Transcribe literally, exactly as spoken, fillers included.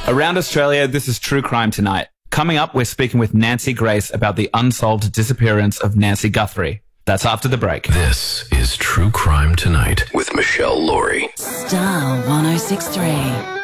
Around Australia, this is True Crime Tonight. Coming up, we're speaking with Nancy Grace about the unsolved disappearance of Nancy Guthrie. That's after the break. This is True Crime Tonight with Michelle Laurie. Star one oh six point three.